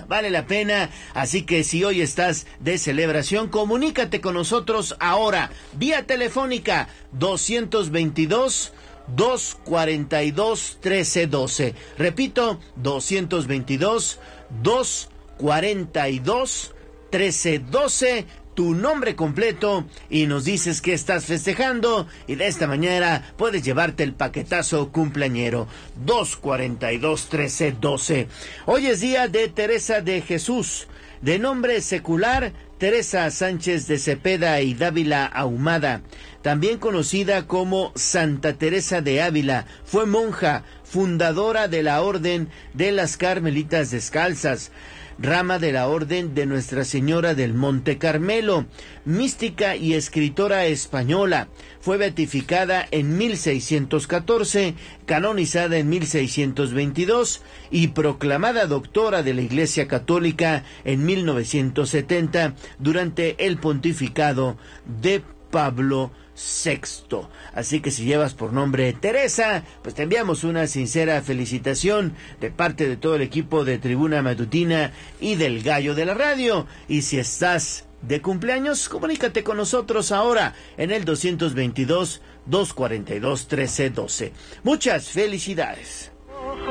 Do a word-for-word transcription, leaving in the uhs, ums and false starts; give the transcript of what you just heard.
vale la pena. Así que si hoy estás de celebración, comunícate con nosotros ahora, vía telefónica, doscientos veintidós, doscientos cuarenta y dos, trece doce. Repito, doscientos veintidós, doscientos cuarenta y dos, trece doce. Tu nombre completo y nos dices que estás festejando, y de esta manera puedes llevarte el paquetazo cumpleañero. Dos cuarenta y dos, trece doce. Hoy es día de Teresa de Jesús, de nombre secular Teresa Sánchez de Cepeda y Dávila Ahumada, también conocida como Santa Teresa de Ávila. Fue monja, fundadora de la Orden de las Carmelitas Descalzas, rama de la Orden de Nuestra Señora del Monte Carmelo, mística y escritora española. Fue beatificada en mil seiscientos catorce, canonizada en mil seiscientos veintidós y proclamada doctora de la Iglesia Católica en mil novecientos setenta durante el pontificado de Pablo sexto. Así que si llevas por nombre Teresa, pues te enviamos una sincera felicitación de parte de todo el equipo de Tribuna Matutina y del Gallo de la Radio. Y si estás de cumpleaños, comunícate con nosotros ahora en el doscientos veintidós, doscientos cuarenta y dos, trece doce. Muchas felicidades.